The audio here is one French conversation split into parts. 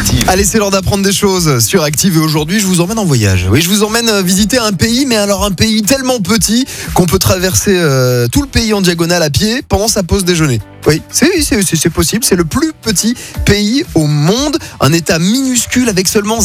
Active. Allez, c'est l'heure d'apprendre des choses sur Active et aujourd'hui, je vous emmène en voyage. Oui, je vous emmène visiter un pays, mais alors un pays tellement petit qu'on peut traverser tout le pays en diagonale à pied pendant sa pause déjeuner. Oui, c'est possible, c'est le plus petit pays au monde, un état minuscule avec seulement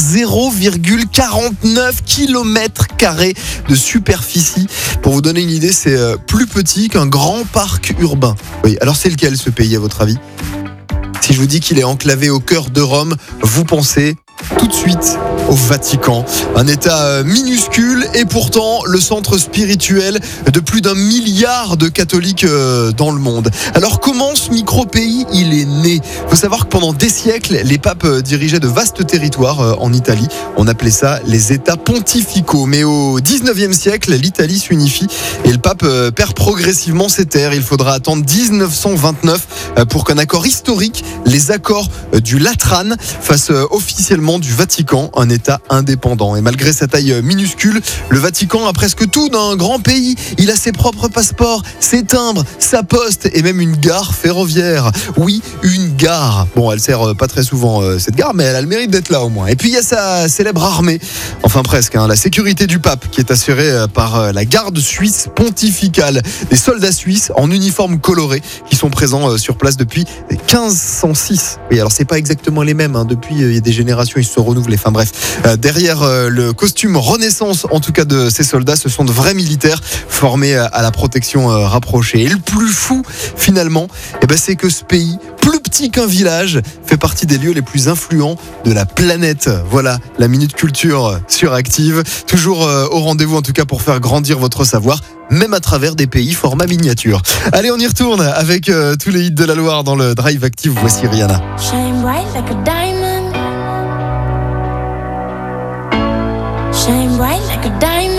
0,49 km² de superficie. Pour vous donner une idée, c'est plus petit qu'un grand parc urbain. Oui, alors c'est lequel ce pays à votre avis ? Si je vous dis qu'il est enclavé au cœur de Rome, vous pensez tout de suite au Vatican. Un état minuscule et pourtant le centre spirituel de plus d'1 milliard de catholiques dans le monde. Alors comment ce micro-pays il est né ? Il faut savoir que pendant des siècles, les papes dirigeaient de vastes territoires en Italie. On appelait ça les États pontificaux. Mais au 19e siècle, l'Italie s'unifie et le pape perd progressivement ses terres. Il faudra attendre 1929 pour qu'un accord historique, les accords du Latrane, fasse officiellement du Vatican un État indépendant. Et malgré sa taille minuscule, le Vatican a presque tout d'un grand pays. Il a ses propres passeports, ses timbres, sa poste et même une gare ferroviaire. Oui, une gare. Bon, elle sert pas très souvent cette gare, mais elle a le mérite d'être là au moins. Et puis il y a sa célèbre armée, enfin presque, la sécurité du pape qui est assurée par la garde suisse pontificale. Des soldats suisses en uniforme coloré qui sont présents sur place depuis 1506. Oui, alors c'est pas exactement les mêmes. Depuis, il y a des générations, ils se renouvelent. Enfin bref, derrière le costume Renaissance, en tout cas de ces soldats, ce sont de vrais militaires formés à la protection rapprochée. Et le plus fou, finalement, c'est que ce pays, plus petit qu'un village, fait partie des lieux les plus influents de la planète. Voilà, la Minute Culture sur Active. Toujours au rendez-vous, en tout cas, pour faire grandir votre savoir, même à travers des pays format miniature. Allez, on y retourne avec tous les hits de la Loire dans le Drive Active. Voici Rihanna. Shine bright like a diamond. Shine bright like a diamond.